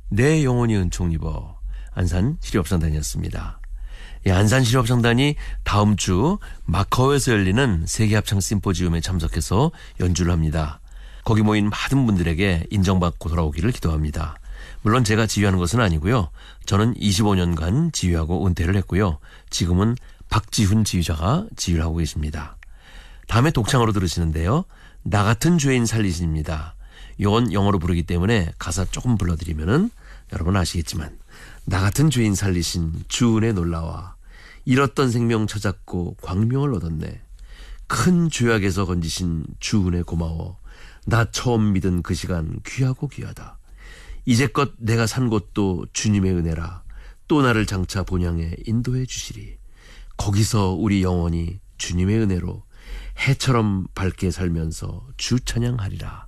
내 영혼이 은총 입어. 안산실업성단이었습니다. 안산실업성단이 다음 주 마카오에서 열리는 세계합창 심포지움에 참석해서 연주를 합니다. 거기 모인 많은 분들에게 인정받고 돌아오기를 기도합니다. 물론 제가 지휘하는 것은 아니고요. 저는 25년간 지휘하고 은퇴를 했고요. 지금은 박지훈 지휘자가 지휘를 하고 계십니다. 다음에 독창으로 들으시는데요. 나 같은 죄인 살리신입니다. 이건 영어로 부르기 때문에 가사 조금 불러드리면은 여러분 아시겠지만 나 같은 죄인 살리신 주 은혜 놀라와 잃었던 생명 찾았고 광명을 얻었네. 큰 죄악에서 건지신 주 은혜 고마워. 나 처음 믿은 그 시간 귀하고 귀하다. 이제껏 내가 산 곳도 주님의 은혜라. 또 나를 장차 본향에 인도해 주시리. 거기서 우리 영원히 주님의 은혜로 해처럼 밝게 살면서 주 찬양하리라.